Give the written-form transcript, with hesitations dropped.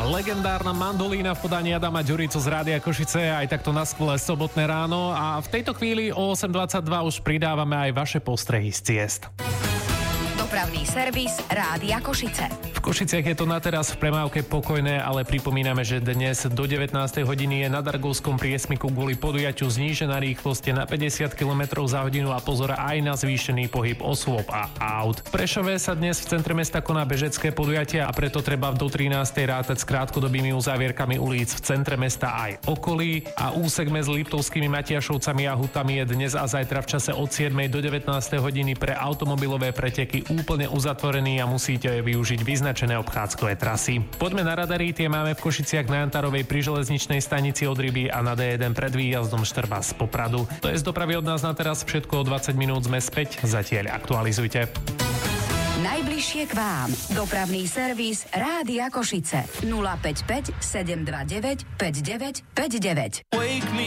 Legendárna mandolína v podaní Adama Ďuricu z Rádia Košice, aj takto na skvelé sobotné ráno. A v tejto chvíli o 8.22 už pridávame aj vaše postrehy z ciest. Dopravný servis Rádia Košice. V Košiciach je to na teraz v premávke pokojné, ale pripomíname, že dnes do 19. hodiny je na Dargovskom priesmiku kvôli podujatiu znížená rýchlosť na 50 km za hodinu a pozor aj na zvýšený pohyb osôb a aut. V Prešove sa dnes v centre mesta koná bežecké podujatie a preto treba do 13. rátať s krátkodobými uzávierkami ulic v centre mesta aj okolí a úsek medzi Liptovskými Matiašovcami a Hutami je dnes a zajtra v čase od 7. do 19. hodiny pre automobilové preteky úplne uzatvorený a musíte využiť vyznačené obchádzkové trasy. Poďme na radary, tie máme v Košiciach na Jantarovej pri železničnej stanici od Ryby a na D1 pred výjazdom Štrba z Popradu. To je z dopravy od nás na teraz všetko, o 20 minút sme späť, zatiaľ aktualizujte. Najbližšie k vám. Dopravný servis Rádia Košice. 055 729 5959.